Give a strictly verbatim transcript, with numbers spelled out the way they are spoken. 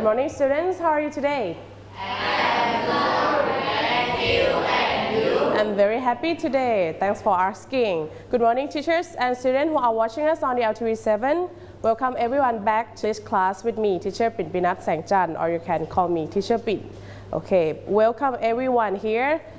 morning, students. How are you today? Thank you, and you? I'm very happy today. Thanks for asking. Good morning, teachers and students who are watching us on the L T V seven. Welcome everyone back to this class with me, Teacher Pinpinat Sangchan, or you can call me Teacher Pin. Okay, welcome everyone here.